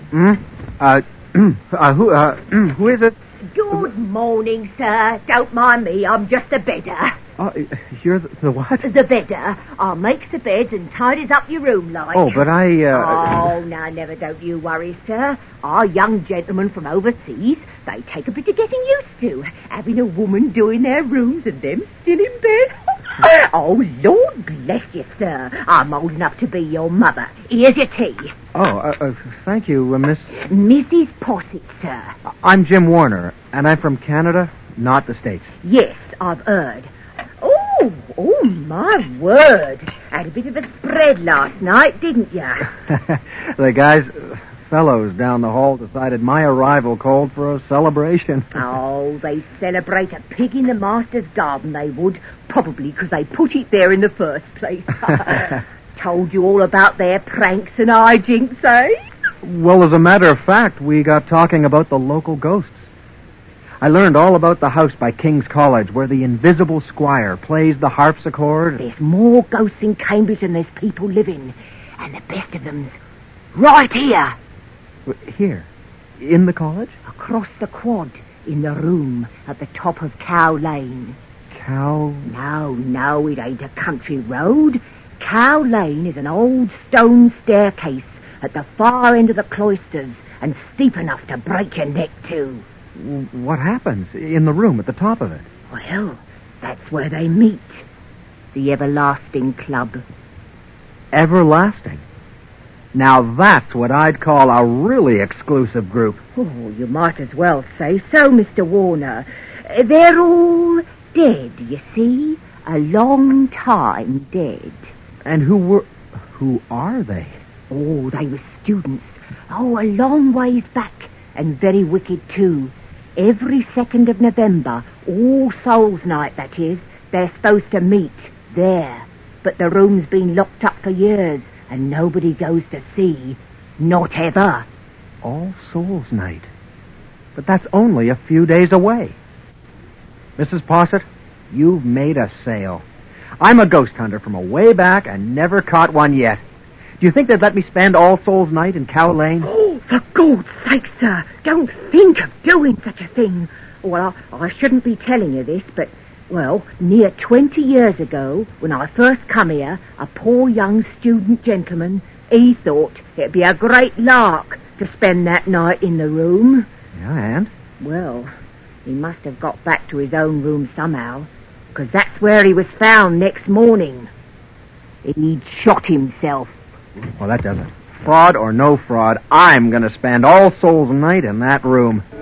Who is it? Good morning, sir. Don't mind me, I'm just a bedder. You're the what? The bedder. I makes the beds and tidies up your room like. Oh, but Oh, now, never don't you worry, sir. Our young gentlemen from overseas, they take a bit of getting used to, having a woman doing their rooms and them still in bed. Oh, Lord bless you, sir. I'm old enough to be your mother. Here's your tea. Thank you, Miss... Mrs. Posset, sir. I'm Jim Warner, and I'm from Canada, not the States. Yes, I've heard. Oh, my word. Had a bit of a spread last night, didn't you? The fellows down the hall decided my arrival called for a celebration. Oh, they celebrate a pig in the master's garden, they would. Probably because they put it there in the first place. Told you all about their pranks and hijinks, eh? Well, as a matter of fact, we got talking about the local ghosts. I learned all about the house by King's College where the invisible squire plays the harpsichord. There's more ghosts in Cambridge than there's people living. And the best of them's right here. Here? In the college? Across the quad, in the room at the top of Cow Lane. Cow? No, it ain't a country road. Cow Lane is an old stone staircase at the far end of the cloisters and steep enough to break your neck too. What happens in the room at the top of it? Well, that's where they meet. The Everlasting Club. Everlasting? Now that's what I'd call a really exclusive group. Oh, you might as well say so, Mr. Warner. They're all dead, you see. A long time dead. And who are they? Oh, they were students. Oh, a long ways back. And very wicked too. Every 2nd of November, All Souls Night, that is, they're supposed to meet there. But the room's been locked up for years, and nobody goes to see. Not ever. All Souls Night. But that's only a few days away. Mrs. Posset, you've made a sale. I'm a ghost hunter from a way back and never caught one yet. Do you think they'd let me spend All Souls Night in Cow Lane? Oh, for God's sake, sir, don't think of doing such a thing. Well, I shouldn't be telling you this, but, well, near 20 years ago, when I first come here, a poor young student gentleman, he thought it'd be a great lark to spend that night in the room. Yeah, and? Well, he must have got back to his own room somehow, because that's where he was found next morning. He'd shot himself. Well, that does it. Fraud or no fraud, I'm going to spend All Souls Night in that room.